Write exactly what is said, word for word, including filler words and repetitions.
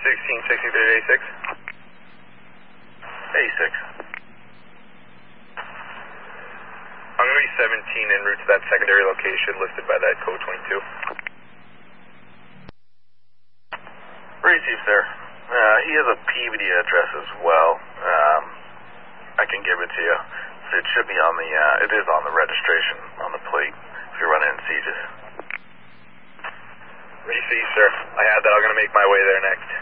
sixteen sixty-three eighty-six. eighty-six. I'm going to be seventeen en route to that secondary location listed by that code twenty-two. Receive, sir. Uh, he has a P V D address as well. Um, I can give it to you. It should be on the, uh, it is on the registration, on the plate, if you're running in Sieges. Receive, sir. I had that. I'm going to make my way there next.